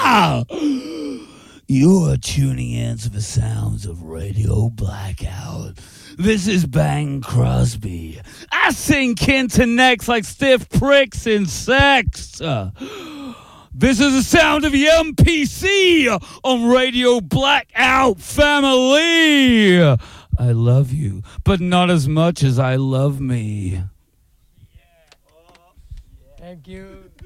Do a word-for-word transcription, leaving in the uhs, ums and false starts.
You are tuning in to the sounds of Radio Blackout. This is Bang Crosby. I sing Kinta necks like stiff pricks in sex. Uh, this is the sound of the M P C on Radio Blackout Family. I love you, but not as much as I love me. Thank you.